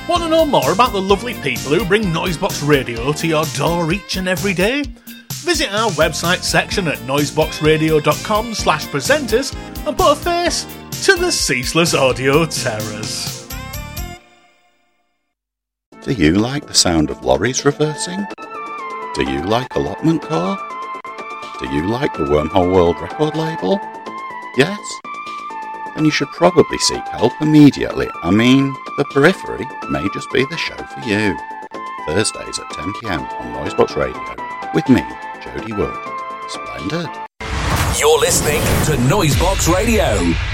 Want to know more about the lovely people who bring Noisebox Radio to your door each and every day? Visit our website section at noiseboxradio.com/presenters and put a face to the ceaseless audio terrors. Do you like the sound of lorries reversing? Do you like Allotment Core? Do you like the Wormhole World record label? Yes? Then you should probably seek help immediately. I mean, the Periphery may just be the show for you. Thursdays at 10 PM on Noisebox Radio with me, Jody Wood. Splendid. You're listening to Noisebox Radio.